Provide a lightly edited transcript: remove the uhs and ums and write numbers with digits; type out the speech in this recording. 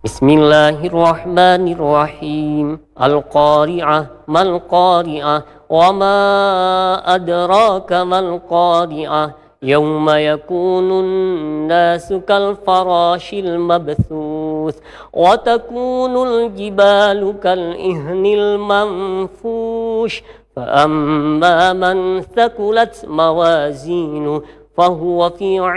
بسم الله الرحمن الرحيم. القارعة ما القارعة وما أدراك ما القارعة يوم يكون الناس كالفراش المبثوث وتكون الجبال كالإهن المنفوش فأما من ثقلت موازينه فهو في